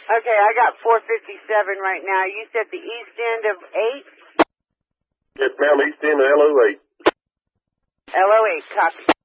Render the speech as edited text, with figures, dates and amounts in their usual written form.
Okay, I got 457 right now. You said the east end of 8? Yes, ma'am, east end of LO8. LO8, copy.